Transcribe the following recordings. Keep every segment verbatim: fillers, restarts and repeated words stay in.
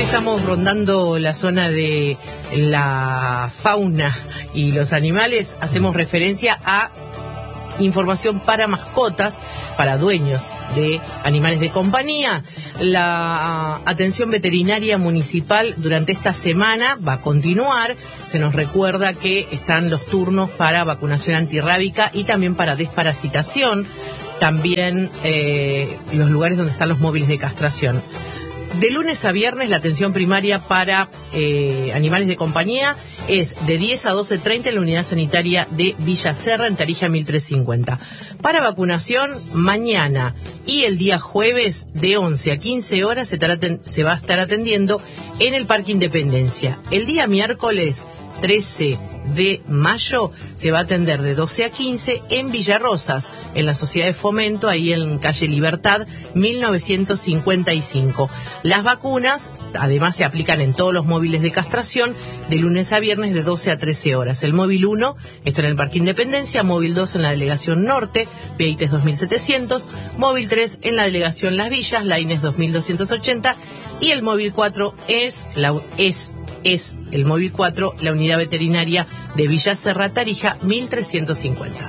estamos rondando la zona de la fauna y los animales, hacemos referencia a información para mascotas, para dueños de animales de compañía. La atención veterinaria municipal durante esta semana va a continuar. Se nos recuerda que están los turnos para vacunación antirrábica y también para desparasitación. También eh, los lugares donde están los móviles de castración. De lunes a viernes la atención primaria para eh, animales de compañía es de diez a doce treinta en la unidad sanitaria de Villa Serra en Tarija mil trescientos cincuenta. Para vacunación mañana y el día jueves de once a quince horas se, se va a estar atendiendo en el Parque Independencia. El día miércoles trece de mayo se va a atender de doce a quince en Villarrosas, en la Sociedad de Fomento, ahí en calle Libertad, mil novecientos cincuenta y cinco. Las vacunas, además, se aplican en todos los móviles de castración, de lunes a viernes de doce a trece horas. El móvil uno está en el Parque Independencia, móvil dos en la Delegación Norte, Vieites dos mil setecientos, móvil tres en la Delegación Las Villas, Laínez dos mil doscientos ochenta, y el móvil cuatro es la es es el móvil cuatro, la unidad veterinaria de Villa Serra, Tarija, mil trescientos cincuenta.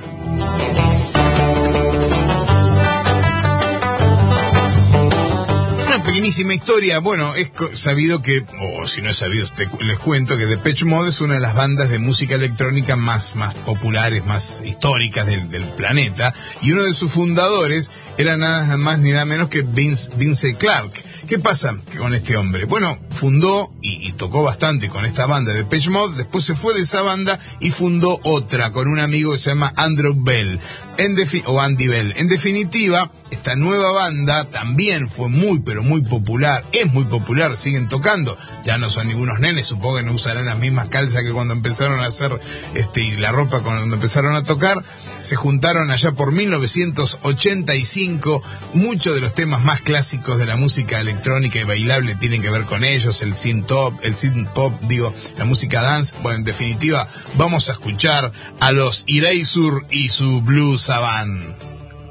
Una pequeñísima historia. Bueno, es sabido que, o oh, si no es sabido, te, les cuento que Depeche Mode es una de las bandas de música electrónica más, más populares, más históricas del, del planeta, y uno de sus fundadores era nada más ni nada menos que Vince, Vince Clarke. ¿Qué pasa con este hombre? Bueno, fundó y, y tocó bastante con esta banda de Depeche Mode, después se fue de esa banda y fundó otra con un amigo que se llama Andrew Bell, en defi- o Andy Bell. En definitiva, esta nueva banda también fue muy, pero muy popular, es muy popular, siguen tocando, ya no son ningunos nenes, supongo que no usarán las mismas calzas que cuando empezaron a hacer este, y la ropa cuando empezaron a tocar. Se juntaron allá por mil novecientos ochenta y cinco, muchos de los temas más clásicos de la música electrónica y bailable tienen que ver con ellos, el synth pop, el synth pop, digo, la música dance. Bueno, en definitiva, vamos a escuchar a los Erasure y su Blue Savant.